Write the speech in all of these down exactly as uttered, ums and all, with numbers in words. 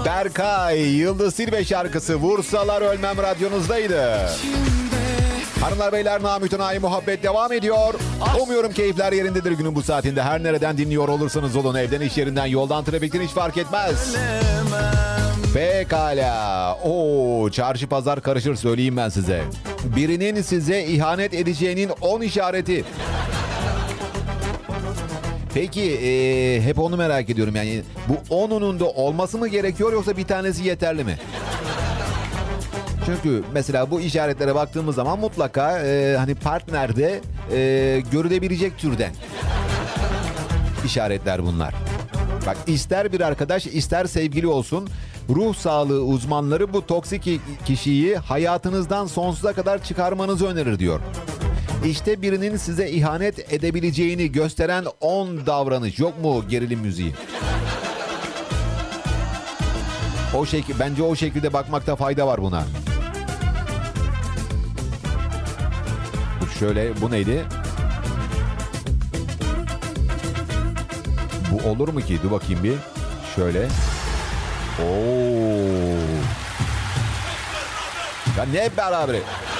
Berkay, Yıldız Silve şarkısı Vursalar Ölmem radyonuzdaydı. Hanımlar beyler, namütenayi muhabbet devam ediyor. Umuyorum keyifler yerindedir günün bu saatinde. Her nereden dinliyor olursanız olun, evden, iş yerinden, yoldan, trafikten, hiç fark etmez. Pekala. Oo, çarşı pazar karışır, söyleyeyim ben size. Birinin size ihanet edeceğinin on işareti. Peki ee, hep onu merak ediyorum, yani bu onunun da olması mı gerekiyor yoksa bir tanesi yeterli mi? Çünkü mesela bu işaretlere baktığımız zaman mutlaka e, hani partnerde e, görülebilecek türden işaretler bunlar. Bak, ister bir arkadaş ister sevgili olsun, ruh sağlığı uzmanları bu toksik kişiyi hayatınızdan sonsuza kadar çıkarmanızı önerir diyor. İşte birinin size ihanet edebileceğini gösteren on davranış. Yok mu gerilim müziği? O şekil, bence o şekilde bakmakta fayda var buna. Şöyle, bu neydi? Bu olur mu ki? Dur bakayım bir. Şöyle. Oo. Ya ne beraber?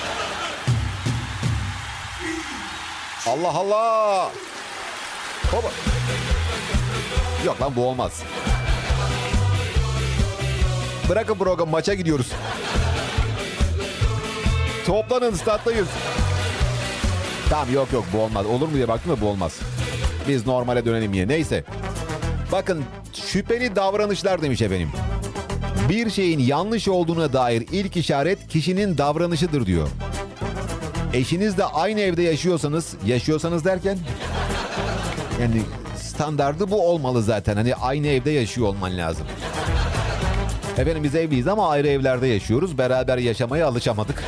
Allah Allah. Hopa. Yok lan, bu olmaz. Bırakın program, maça gidiyoruz. Toplanın, stat'tayız. Tamam, yok yok, bu olmaz. Olur mu diye baktım da bu olmaz. Biz normale dönelim yine. Neyse. Bakın, şüpheli davranışlar demiş efendim. Bir şeyin yanlış olduğuna dair ilk işaret kişinin davranışıdır diyor. Eşinizle aynı evde yaşıyorsanız, yaşıyorsanız derken yani standardı bu olmalı zaten. Hani aynı evde yaşıyor olman lazım. Efendim, biz evliyiz ama ayrı evlerde yaşıyoruz. Beraber yaşamaya alışamadık.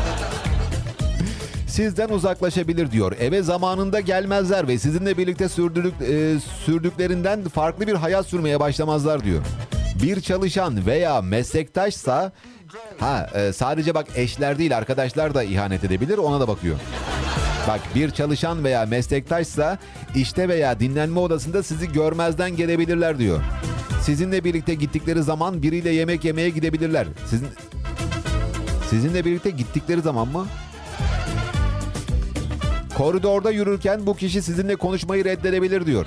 Sizden uzaklaşabilir diyor. Eve zamanında gelmezler ve sizinle birlikte sürdürük, e, sürdüklerinden farklı bir hayat sürmeye başlamazlar diyor. Bir çalışan veya meslektaşsa, ha e, sadece bak eşler değil arkadaşlar da ihanet edebilir, ona da bakıyor. Bak, bir çalışan veya meslektaşsa işte veya dinlenme odasında sizi görmezden gelebilirler diyor. Sizinle birlikte gittikleri zaman biriyle yemek yemeye gidebilirler. Sizin Sizinle birlikte gittikleri zaman mı? Koridorda yürürken bu kişi sizinle konuşmayı reddedebilir diyor.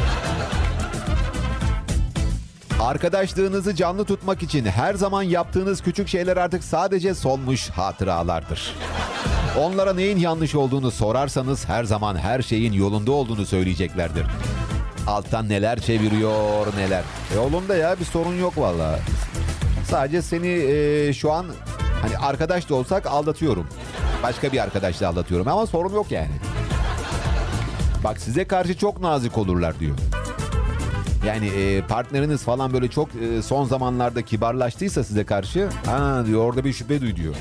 Arkadaşlığınızı canlı tutmak için her zaman yaptığınız küçük şeyler artık sadece solmuş hatıralardır. Onlara neyin yanlış olduğunu sorarsanız her zaman her şeyin yolunda olduğunu söyleyeceklerdir. Alttan neler çeviriyor neler. E yolunda ya, bir sorun yok vallahi. Sadece seni e, şu an hani arkadaş da olsak aldatıyorum. Başka bir arkadaşla aldatıyorum ama sorun yok yani. Bak, size karşı çok nazik olurlar diyor. Yani e, partneriniz falan böyle çok e, son zamanlarda kibarlaştıysa size karşı, ha diyor, orada bir şüphe duy diyor.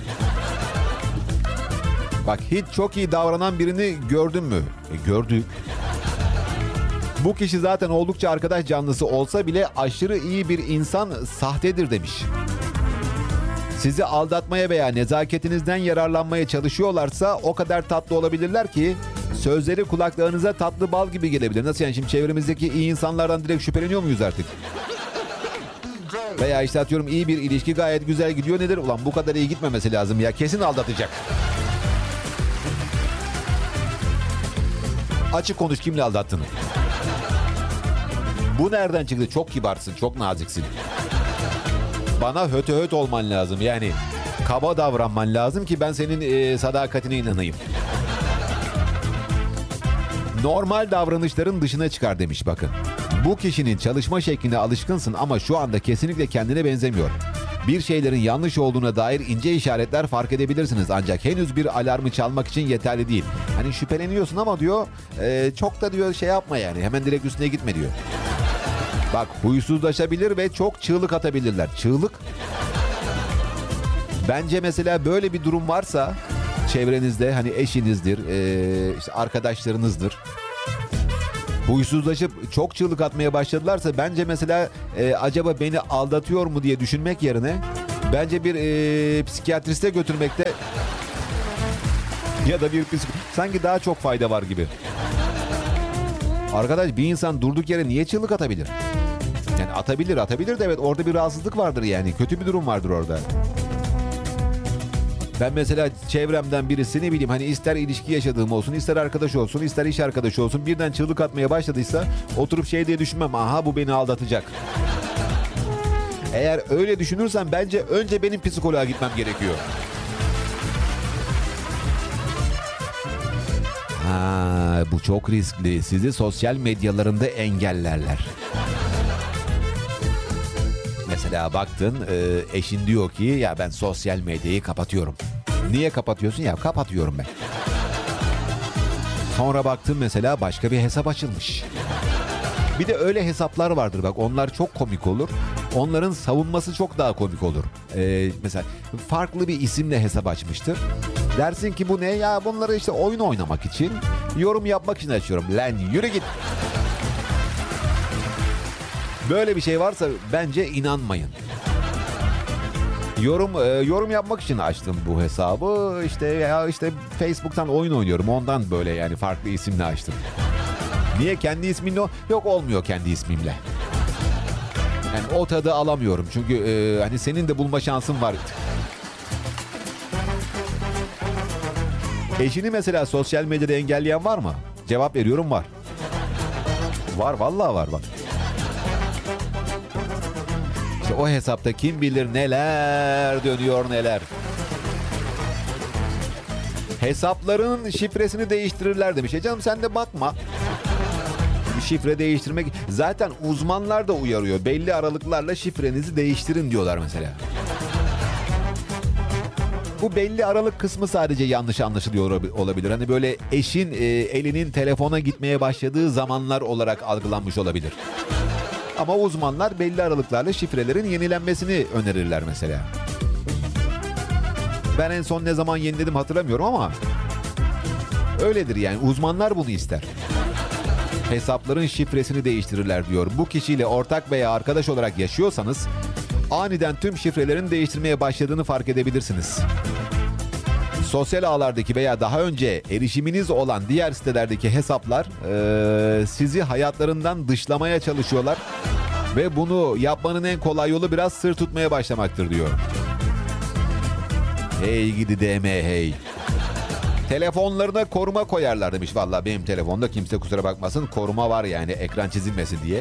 Bak, hiç çok iyi davranan birini gördün mü? E, gördük. Bu kişi zaten oldukça arkadaş canlısı olsa bile aşırı iyi bir insan sahtedir demiş. Sizi aldatmaya veya nezaketinizden yararlanmaya çalışıyorlarsa o kadar tatlı olabilirler ki sözleri kulaklarınıza tatlı bal gibi gelebilir. Nasıl yani, şimdi çevremizdeki iyi insanlardan direkt şüpheleniyor muyuz artık? Veya işte atıyorum, iyi bir ilişki gayet güzel gidiyor, nedir? Ulan bu kadar iyi gitmemesi lazım ya, kesin aldatacak. Açık konuş, kimle aldattın? Bu nereden çıktı? Çok kibarsın, çok naziksin. Bana hötö höt olman lazım. Yani kaba davranman lazım ki ben senin e, sadakatine inanayım. Normal davranışların dışına çıkar demiş bakın. Bu kişinin çalışma şekline alışkınsın ama şu anda kesinlikle kendine benzemiyor. Bir şeylerin yanlış olduğuna dair ince işaretler fark edebilirsiniz ancak henüz bir alarmı çalmak için yeterli değil. Hani şüpheleniyorsun ama diyor e, çok da diyor şey yapma yani, hemen direkt üstüne gitme diyor. Bak, huysuzlaşabilir ve çok çığlık atabilirler. Çığlık? Bence mesela böyle bir durum varsa çevrenizde, hani eşinizdir, e, işte arkadaşlarınızdır. Huysuzlaşıp çok çığlık atmaya başladılarsa bence mesela e, acaba beni aldatıyor mu diye düşünmek yerine bence bir e, psikiyatriste götürmekte ya da bir psik... sanki daha çok fayda var gibi. Arkadaş, bir insan durduk yere niye çığlık atabilir? Yani Atabilir, atabilir de evet, orada bir rahatsızlık vardır yani. Kötü bir durum vardır orada. Ben mesela çevremden birisi, ne bileyim hani, ister ilişki yaşadığım olsun, ister arkadaş olsun, ister iş arkadaşı olsun, birden çığlık atmaya başladıysa oturup şey diye düşünmem. Aha, bu beni aldatacak. Eğer öyle düşünürsen bence önce benim psikoloğa gitmem gerekiyor. Ha, bu çok riskli. Sizi sosyal medyalarında engellerler. Mesela baktın, eşin diyor ki ya ben sosyal medyayı kapatıyorum. Niye kapatıyorsun? Ya kapatıyorum ben. Sonra baktın mesela başka bir hesap açılmış. Bir de öyle hesaplar vardır bak, onlar çok komik olur. Onların savunması çok daha komik olur. Ee, mesela farklı bir isimle hesap açmıştır. Dersin ki bu ne? Ya bunları işte oyun oynamak için, yorum yapmak için açıyorum. Lan yürü git. Böyle bir şey varsa bence inanmayın. Yorum e, yorum yapmak için açtım bu hesabı. İşte ya işte Facebook'tan oyun oynuyorum. Ondan böyle yani farklı isimle açtım. Niye kendi isminle? Yok, olmuyor kendi ismimle. Yani o tadı alamıyorum. Çünkü e, hani senin de bulma şansın var. Eşini mesela sosyal medyada engelleyen var mı? Cevap veriyorum, var. Var, vallahi var bak. İşte o hesapta kim bilir neler dönüyor, neler. Hesapların şifresini değiştirirler demiş. E canım sen de bakma. Şifre değiştirmek zaten uzmanlar da uyarıyor. Belli aralıklarla şifrenizi değiştirin diyorlar mesela. Bu belli aralık kısmı sadece yanlış anlaşılıyor olabilir. Hani böyle eşin e, elinin telefona gitmeye başladığı zamanlar olarak algılanmış olabilir. Ama uzmanlar belli aralıklarla şifrelerin yenilenmesini önerirler mesela. Ben en son ne zaman yeniledim hatırlamıyorum ama öyledir yani, uzmanlar bunu ister. Hesapların şifresini değiştirirler diyor. Bu kişiyle ortak veya arkadaş olarak yaşıyorsanız aniden tüm şifrelerin değiştirmeye başladığını fark edebilirsiniz. Sosyal ağlardaki veya daha önce erişiminiz olan diğer sitelerdeki hesaplar ee, sizi hayatlarından dışlamaya çalışıyorlar ve bunu yapmanın en kolay yolu biraz sır tutmaya başlamaktır diyor. Hey gidi D M hey. Telefonlarına koruma koyarlar demiş. Vallahi benim telefonda kimse kusura bakmasın, koruma var yani, ekran çizilmesin diye.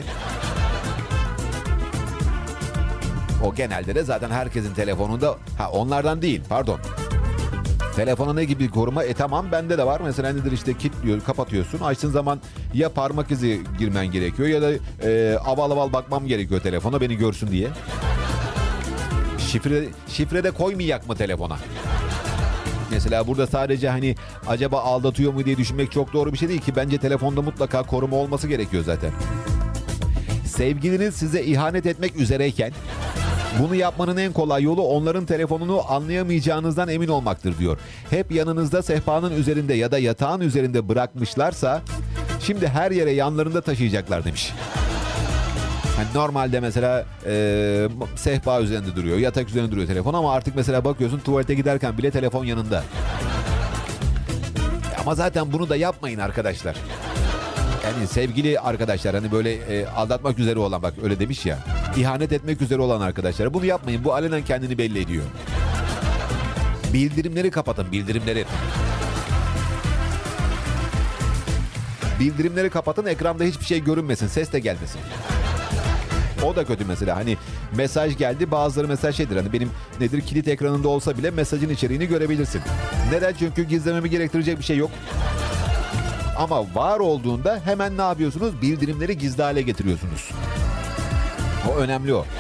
O genelde de zaten herkesin telefonunda, ha onlardan değil pardon. Telefona ne gibi koruma? E tamam, bende de var. Mesela nedir işte, kilitliyor, kapatıyorsun. Açtığın zaman ya parmak izi girmen gerekiyor ya da e, aval aval bakmam gerekiyor telefona, beni görsün diye. Şifre, şifre de koymayak mı telefona? Mesela burada sadece hani acaba aldatıyor mu diye düşünmek çok doğru bir şey değil ki. Bence telefonda mutlaka koruma olması gerekiyor zaten. Sevgiliniz size ihanet etmek üzereyken bunu yapmanın en kolay yolu onların telefonunu anlayamayacağınızdan emin olmaktır diyor. Hep yanınızda sehpanın üzerinde ya da yatağın üzerinde bırakmışlarsa şimdi her yere yanlarında taşıyacaklar demiş. Yani normalde mesela e, sehpa üzerinde duruyor, yatak üzerinde duruyor telefon, ama artık mesela bakıyorsun tuvalete giderken bile telefon yanında. Ama zaten bunu da yapmayın arkadaşlar. Yani sevgili arkadaşlar, hani böyle e, aldatmak üzere olan, bak öyle demiş ya, ihanet etmek üzere olan arkadaşlar, bunu yapmayın. Bu alenen kendini belli ediyor. Bildirimleri kapatın, bildirimleri. Bildirimleri kapatın, ekranda hiçbir şey görünmesin, ses de gelmesin. O da kötü mesela, hani mesaj geldi, bazıları mesaj şeydir, hani benim nedir, kilit ekranında olsa bile mesajın içeriğini görebilirsin. Neden? Çünkü gizlememi gerektirecek bir şey yok. Ama var olduğunda hemen ne yapıyorsunuz? Bildirimleri gizli hale getiriyorsunuz. O önemli o.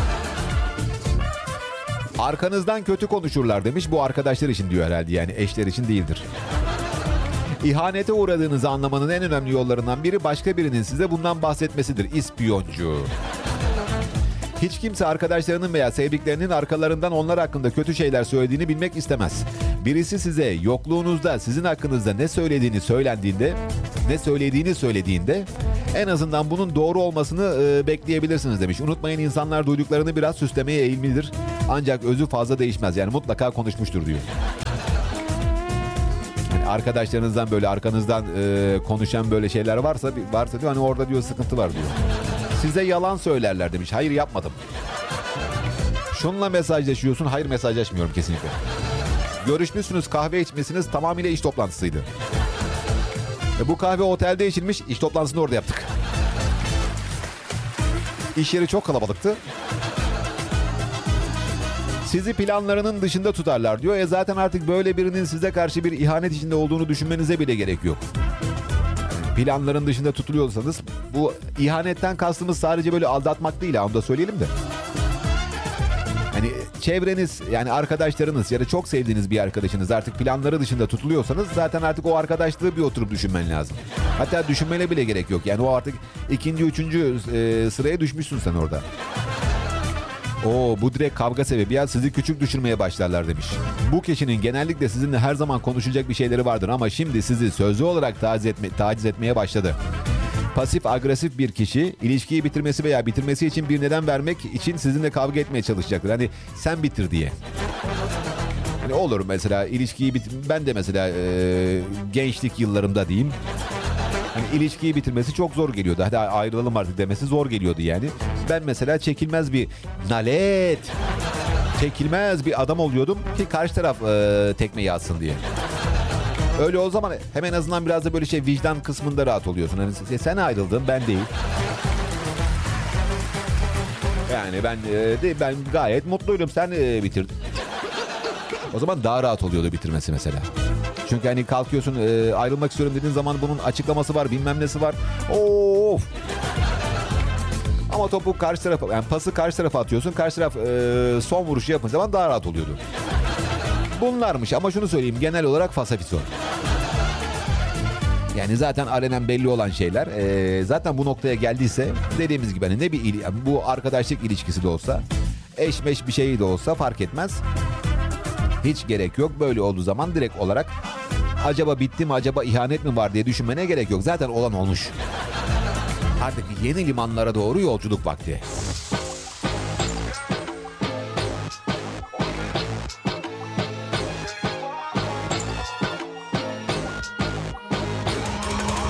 Arkanızdan kötü konuşurlar demiş. Bu arkadaşlar için diyor herhalde, yani eşler için değildir. İhanete uğradığınızı anlamanın en önemli yollarından biri başka birinin size bundan bahsetmesidir. İspiyoncu. Hiç kimse arkadaşlarının veya sevdiklerinin arkalarından onlar hakkında kötü şeyler söylediğini bilmek istemez. Birisi size yokluğunuzda sizin hakkınızda ne söylediğini söylendiğinde, ne söylediğini söylediğinde en azından bunun doğru olmasını e, bekleyebilirsiniz demiş. Unutmayın, insanlar duyduklarını biraz süslemeye eğilimlidir. Ancak özü fazla değişmez. Yani mutlaka konuşmuştur diyor. Yani arkadaşlarınızdan böyle arkanızdan e, konuşan böyle şeyler varsa varsa diyor, hani orada diyor sıkıntı var diyor. Size yalan söylerler demiş. Hayır, yapmadım. Şununla mesajlaşıyorsun. Hayır, mesajlaşmıyorum kesinlikle. Görüşmüşsünüz, kahve içmesiniz, tamamıyla iş toplantısıydı. E bu kahve otelde içilmiş, iş toplantısını orada yaptık. İş yeri çok kalabalıktı. Sizi planlarının dışında tutarlar diyor. E zaten artık böyle birinin size karşı bir ihanet içinde olduğunu düşünmenize bile gerek yok. Planların dışında tutuluyorsanız, bu ihanetten kastımız sadece böyle aldatmak değil, onu da söyleyelim de. Hani çevreniz, yani arkadaşlarınız ya da çok sevdiğiniz bir arkadaşınız artık planları dışında tutuluyorsanız zaten artık o arkadaşlığı bir oturup düşünmen lazım. Hatta düşünmene bile gerek yok. Yani o artık ikinci, üçüncü e, sıraya düşmüşsün sen orada. Oo, bu direkt kavga sebebi ya, sizi küçük düşürmeye başlarlar demiş. Bu kişinin genellikle sizinle her zaman konuşacak bir şeyleri vardır ama şimdi sizi sözlü olarak taciz, etme, taciz etmeye başladı. Pasif agresif bir kişi ilişkiyi bitirmesi veya bitirmesi için bir neden vermek için sizinle kavga etmeye çalışacaktır. Hani sen bitir diye. Hani olur mesela ilişkiyi bitir... Ben de mesela e, gençlik yıllarımda diyeyim. Hani ilişkiyi bitirmesi çok zor geliyordu. Hadi ayrılalım artık demesi zor geliyordu yani. Ben mesela çekilmez bir nalet, çekilmez bir adam oluyordum ki karşı taraf e, tekmeyi atsın diye. Öyle o zaman hem en azından biraz da böyle şey vicdan kısmında rahat oluyorsun. Hani sen ayrıldın, ben değil. Yani ben de ben gayet mutluydum. Sen e, bitirdin. O zaman daha rahat oluyordu bitirmesi mesela. Çünkü hani kalkıyorsun e, ayrılmak istiyorum dediğin zaman bunun açıklaması var, bilmem nesi var. Of. Ama topu karşı tarafa, yani pası karşı tarafa atıyorsun. Karşı taraf e, son vuruşu yapınca zaman daha rahat oluyordu. Bunlarmış ama şunu söyleyeyim, genel olarak fasafiso. Yani zaten alenen belli olan şeyler. E, zaten bu noktaya geldiyse dediğimiz gibi hani ne bir il, bu arkadaşlık ilişkisi de olsa, eşmeş bir şey de olsa fark etmez. Hiç gerek yok. Böyle olduğu zaman direkt olarak acaba bitti mi, acaba ihanet mi var diye düşünmene gerek yok. Zaten olan olmuş. Artık yeni limanlara doğru yolculuk vakti.